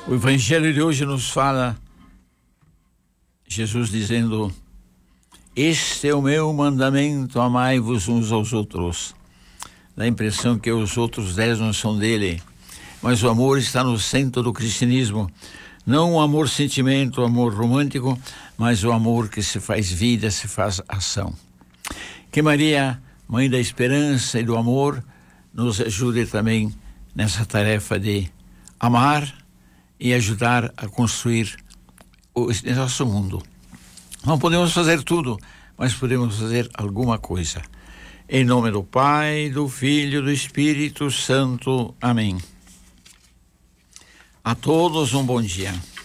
O Evangelho de hoje nos fala Jesus dizendo: este é o meu mandamento, amai-vos uns aos outros. Dá a impressão que os outros 10 não são dele, mas o amor está no centro do cristianismo. Não o amor sentimento, o amor romântico, mas o amor que se faz vida, se faz ação. Que Maria, Mãe da Esperança e do Amor, nos ajude também nessa tarefa de amar e ajudar a construir o nosso mundo. Não podemos fazer tudo, mas podemos fazer alguma coisa. Em nome do Pai, do Filho e do Espírito Santo. Amém. A todos um bom dia.